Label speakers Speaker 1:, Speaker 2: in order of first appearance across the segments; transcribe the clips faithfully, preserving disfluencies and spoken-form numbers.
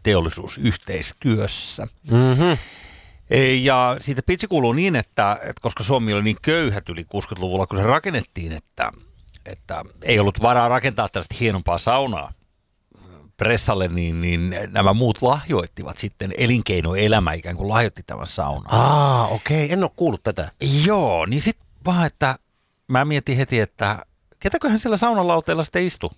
Speaker 1: teollisuusyhteistyössä.
Speaker 2: Mm-hmm.
Speaker 1: Ja siitä pitsi kuuluu niin, että, että koska Suomi oli niin köyhät yli kuusikymmentäluvulla, kun se rakennettiin, että, että ei ollut varaa rakentaa tällaista hienompaa saunaa pressalle, niin, niin nämä muut lahjoittivat sitten elinkeinoelämä ikään kuin lahjoitti tämän saunan.
Speaker 2: Aa, okei, okay. En ole kuullut tätä.
Speaker 1: Joo, niin sitten vaan, että mä mietin heti, että ketäköhän siellä saunalauteella sitten istuu?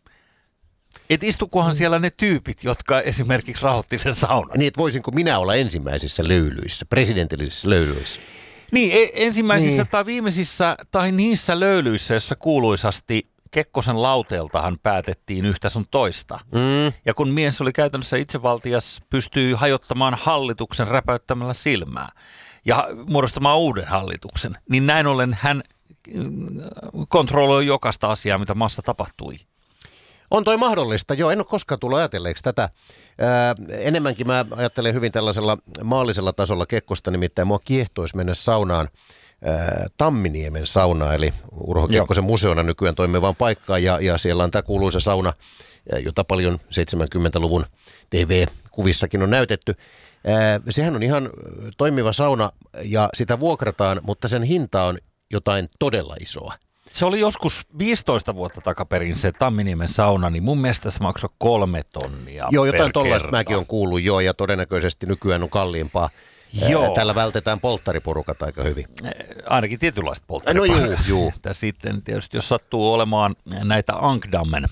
Speaker 1: Et istukohan siellä ne tyypit, jotka esimerkiksi rahoitti sen saunan.
Speaker 2: Niin, että voisinko minä olla ensimmäisissä löylyissä, presidentillisissä löylyissä?
Speaker 1: Niin, ensimmäisissä niin. tai viimeisissä tai niissä löylyissä, joissa kuuluisasti Kekkosen lauteeltahan päätettiin yhtä sun toista.
Speaker 2: Mm.
Speaker 1: Ja kun mies oli käytännössä itsevaltias, pystyy hajottamaan hallituksen räpäyttämällä silmää ja muodostamaan uuden hallituksen, niin näin ollen hän kontrolloi jokaista asiaa, mitä maassa tapahtui.
Speaker 2: On toi mahdollista, joo, en ole koskaan tullut ajatelleeksi tätä. Ää, enemmänkin mä ajattelen hyvin tällaisella maallisella tasolla Kekkosta, nimittäin mua kiehtoisi mennä saunaan, ää, Tamminiemen saunaan, eli Urho Kekkosen museona nykyään toimivaan paikkaan, ja, ja siellä on tämä kuuluisa sauna, jota paljon seitsemänkymmentäluvun T V-kuvissakin on näytetty. Ää, sehän on ihan toimiva sauna, ja sitä vuokrataan, mutta sen hinta on jotain todella isoa.
Speaker 1: Se oli joskus viisitoista vuotta takaperin se Tamminiemen sauna, niin mun mielestä se maksoi kolme tonnia
Speaker 2: Joo,
Speaker 1: per
Speaker 2: jotain tollaista
Speaker 1: kerta.
Speaker 2: mäkin on kuullut jo, ja todennäköisesti nykyään on kalliimpaa.
Speaker 1: Joo.
Speaker 2: Tällä vältetään polttariporukat aika hyvin.
Speaker 1: Ainakin tietynlaista polttariporukat.
Speaker 2: No juu, juu.
Speaker 1: Ja sitten tietysti, jos sattuu olemaan näitä Ankdammen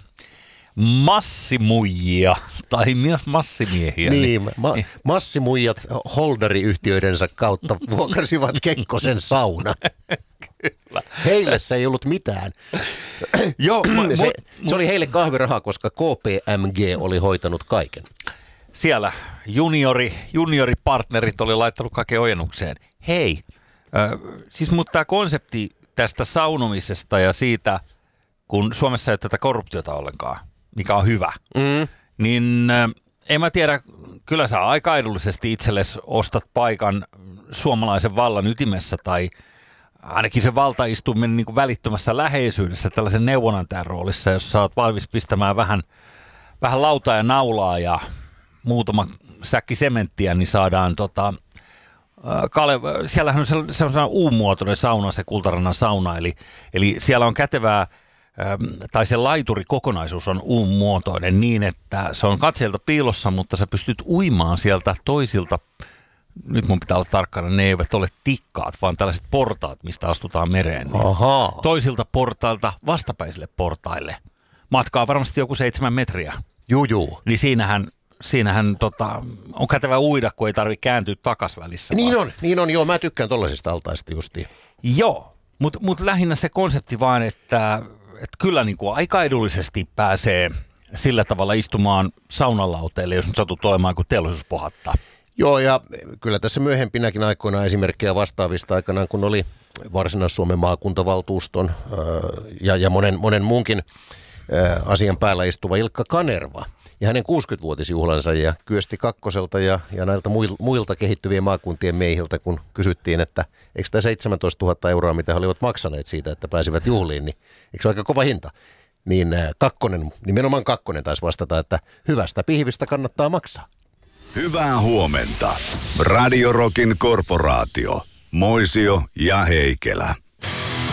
Speaker 1: massimuijia tai myös massimiehiä.
Speaker 2: Niin,
Speaker 1: niin,
Speaker 2: ma-
Speaker 1: niin.
Speaker 2: massimuijat holderiyhtiöidensä kautta vuokrasivat Kekkosen sauna.
Speaker 1: Kyllä.
Speaker 2: Heille se ei ollut mitään.
Speaker 1: Joo, mu-
Speaker 2: se,
Speaker 1: mu-
Speaker 2: se oli heille kahvirahaa, koska K P M G oli hoitanut kaiken.
Speaker 1: Siellä juniori, junioripartnerit oli laittanut kaiken ojennukseen. Hei, äh, siis mutta tämä konsepti tästä saunomisesta ja siitä, kun Suomessa ei ole tätä korruptiota ollenkaan, mikä on hyvä,
Speaker 2: Mm.
Speaker 1: niin äh, en mä tiedä, kyllä sä aika edullisesti itsellesi ostat paikan suomalaisen vallan ytimessä tai ainakin se valtaistuminen niin kuin välittömässä läheisyydessä tällaisen neuvonantajan roolissa, jos sä oot valmis pistämään vähän, vähän lautaa ja naulaa ja muutama säkki sementtiä, niin saadaan tota, Kale, siellähän on sellainen U-muotoinen sauna, se Kultarannan sauna, eli, eli siellä on kätevää, tai se laiturikokonaisuus on U-muotoinen niin, että se on katseelta piilossa, mutta sä pystyt uimaan sieltä toisilta, nyt mun pitää olla tarkkana, ne eivät ole tikkaat, vaan tällaiset portaat, mistä astutaan mereen. Niin
Speaker 2: Ahaa.
Speaker 1: toisilta portailta vastapäisille portaille. Matkaa varmasti joku seitsemän metriä.
Speaker 2: Juu, juu.
Speaker 1: Niin siinähän, siinähän tota, on kätevä uida, kun ei tarvitse kääntyä takas välissä.
Speaker 2: Niin
Speaker 1: vaan.
Speaker 2: on, niin on, joo, mä tykkään tollaisista altaista justiin.
Speaker 1: Joo, mutta mut lähinnä se konsepti vaan, että, että kyllä niin kuin aika edullisesti pääsee sillä tavalla istumaan saunalauteelle, jos nyt satut olemaan, kun teollisuus pohattaa.
Speaker 2: Joo, ja kyllä tässä myöhempinäkin aikoina esimerkkejä vastaavista aikanaan, kun oli Varsinais-Suomen maakuntavaltuuston ää, ja, ja monen, monen muunkin ää, asian päällä istuva Ilkka Kanerva ja hänen kuusikymmenvuotisjuhlansa ja Kyösti Kakkoselta ja, ja näiltä muilta kehittyvien maakuntien miehiltä, kun kysyttiin, että eikö tämä seitsemäntoistatuhatta euroa, mitä he olivat maksaneet siitä, että pääsivät juhliin, niin eikö se ole aika kova hinta? Niin ää, Kakkonen, nimenomaan Kakkonen taisi vastata, että hyvästä pihvistä kannattaa maksaa.
Speaker 3: Hyvää huomenta. Radio Rockin korporaatio. Moisio ja Heikelä.